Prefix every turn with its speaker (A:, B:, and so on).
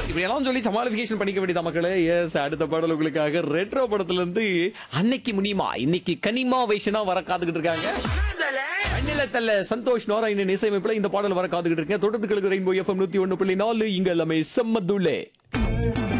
A: இப்படி எல்லாம் சொல்லி சமாளிஃபிகேஷன் பண்ணிக்க வேண்டியதா மக்களே. எஸ், அடுத்த பாடல் உங்களுக்காக ரெட்ரோ படத்துல இருந்து அன்னைக்கு முனியுமா இன்னைக்கு கனிமா வைஷனா வர காத்துக்கிட்டு இருக்காங்க. அண்ணிலத்தல்ல சந்தோஷ் நாராயணன் இசையமைப்புல இந்த பாடல் வர காத்துக்கிட்டு இருக்கேன். தொடர்ந்து கேளுங்க ரெயின்போ எஃப்எம் 101.4. இங்க எல்லாமே செம்மதுளே.